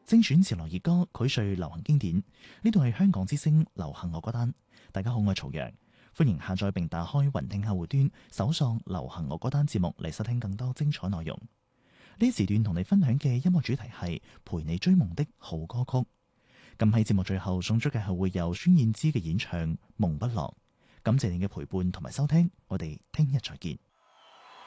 精選潮流熱歌，膾萃流行經典。呢度係香港之聲流行樂歌單。大家好，我係曹陽，歡迎下載並打開雲聽客戶端，搜索流行樂歌單節目嚟收聽更多精彩內容。呢時段同你分享嘅音樂主題係陪你追夢的好歌曲。咁喺節目最後送出嘅係會有孫燕姿嘅演唱《夢不落》。感謝你嘅陪伴同埋收聽，我哋聽日再見。